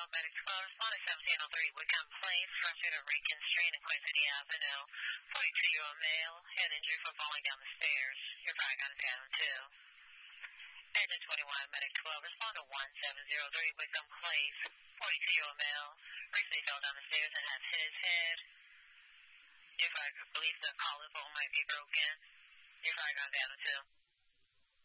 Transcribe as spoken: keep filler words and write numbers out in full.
Medic twelve, responding seventeen oh three Wickham Place, frustrated Rankin Street and Queen City Avenue. forty-two-year-old male, head injury from falling down the stairs. Your fire gun is down two. Engine twenty-one, Medic twelve, respond to one seven oh three Wickham Place. forty-two-year-old male, recently fell down the stairs and has hit his head. Your fire believes the collarbone might be broken. Your fire gun down two.